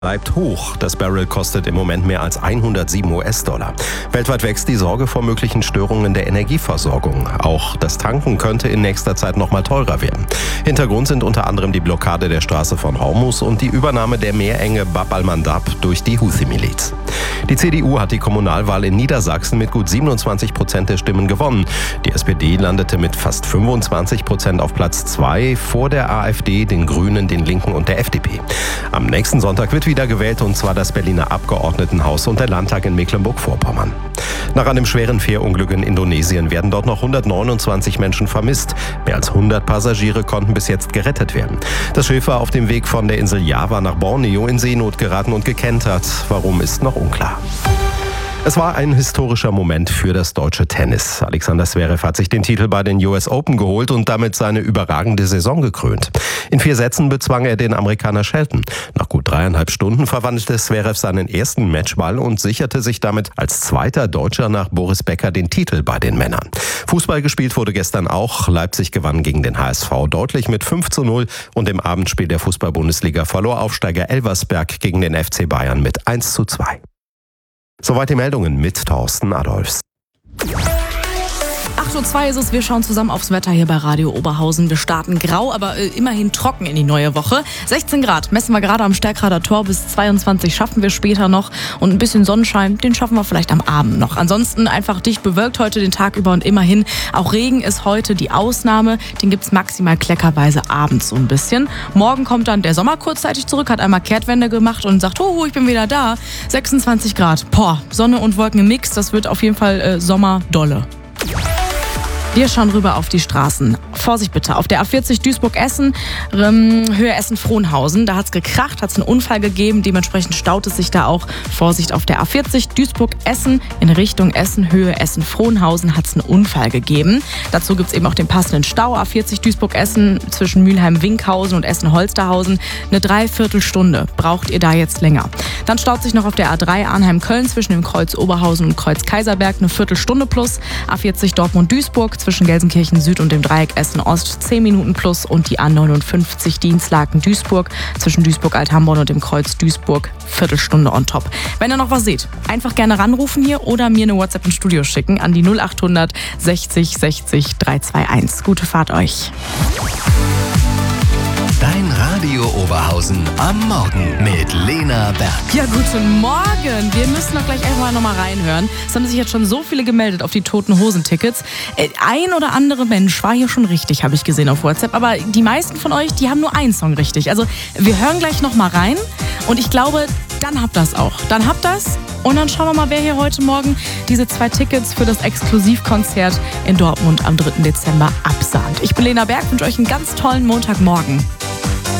bleibt hoch. Das Barrel kostet im Moment mehr als 107 US-Dollar. Weltweit wächst die Sorge vor möglichen Störungen der Energieversorgung. Auch das Tanken könnte in nächster Zeit noch mal teurer werden. Hintergrund sind unter anderem die Blockade der Straße von Hormuz und die Übernahme der Meerenge Bab al-Mandab durch die Houthi-Miliz. Die CDU hat die Kommunalwahl in Niedersachsen mit gut 27% der Stimmen gewonnen. Die SPD landete mit fast 25% auf Platz 2 vor der AfD, den Grünen, den Linken und der FDP. Am nächsten Sonntag wird wieder gewählt, und zwar das Berliner Abgeordnetenhaus und der Landtag in Mecklenburg-Vorpommern. Nach einem schweren Fährunglück in Indonesien werden dort noch 129 Menschen vermisst. Mehr als 100 Passagiere konnten bis jetzt gerettet werden. Das Schiff war auf dem Weg von der Insel Java nach Borneo in Seenot geraten und gekentert. Warum, ist noch unklar. Es war ein historischer Moment für das deutsche Tennis. Alexander Zverev hat sich den Titel bei den US Open geholt und damit seine überragende Saison gekrönt. In 4 Sätzen bezwang er den Amerikaner Shelton. Nach gut 3,5 Stunden verwandelte Zverev seinen ersten Matchball und sicherte sich damit als zweiter Deutscher nach Boris Becker den Titel bei den Männern. Fußball gespielt wurde gestern auch. Leipzig gewann gegen den HSV deutlich mit 5:0 und im Abendspiel der Fußball-Bundesliga verlor Aufsteiger Elversberg gegen den FC Bayern mit 1:2. Soweit die Meldungen mit Thorsten Adolfs. 8:02 ist es, wir schauen zusammen aufs Wetter hier bei Radio Oberhausen. Wir starten grau, aber immerhin trocken in die neue Woche. 16 Grad messen wir gerade am Stärkrader Tor, bis 22 schaffen wir später noch. Und ein bisschen Sonnenschein, den schaffen wir vielleicht am Abend noch. Ansonsten einfach dicht bewölkt heute den Tag über und immerhin. Auch Regen ist heute die Ausnahme. Den gibt's maximal kleckerweise abends so ein bisschen. Morgen kommt dann der Sommer kurzzeitig zurück, hat einmal Kehrtwende gemacht und sagt, hoho, ich bin wieder da. 26 Grad, Sonne und Wolken im Mix, das wird auf jeden Fall Sommerdolle. Wir schauen rüber auf die Straßen. Vorsicht bitte, auf der A40 Duisburg-Essen, Höhe Essen-Frohnhausen. Da hat es gekracht, hat es einen Unfall gegeben. Dementsprechend staut es sich da auch. Vorsicht auf der A40 Duisburg-Essen in Richtung Essen, Höhe Essen-Frohnhausen hat es einen Unfall gegeben. Dazu gibt es eben auch den passenden Stau. A40 Duisburg-Essen zwischen Mülheim-Winkhausen und Essen-Holsterhausen. Eine Dreiviertelstunde braucht ihr da jetzt länger. Dann staut sich noch auf der A3 Arnheim-Köln zwischen dem Kreuz Oberhausen und Kreuz Kaiserberg eine Viertelstunde plus. A40 Dortmund-Duisburg zwischen Gelsenkirchen Süd und dem Dreieck Essen-Ost 10 Minuten plus und die A59 Dienstlaken-Duisburg zwischen Duisburg-Althamborn und dem Kreuz Duisburg Viertelstunde on top. Wenn ihr noch was seht, einfach gerne ranrufen hier oder mir eine WhatsApp ins Studio schicken an die 0800 60 60 321. Gute Fahrt euch. Dein Radio Oberhausen am Morgen mit Lena Berg. Ja, guten Morgen. Wir müssen doch gleich einfach noch mal reinhören. Es haben sich jetzt schon so viele gemeldet auf die Toten Hosen-Tickets. Ein oder andere Mensch war hier schon richtig, habe ich gesehen auf WhatsApp. Aber die meisten von euch, die haben nur einen Song richtig. Also wir hören gleich noch mal rein. Und ich glaube, dann habt das auch. Dann habt das. Und dann schauen wir mal, wer hier heute Morgen diese 2 Tickets für das Exklusivkonzert in Dortmund am 3. Dezember absahnt. Ich bin Lena Berg, wünsche euch einen ganz tollen Montagmorgen.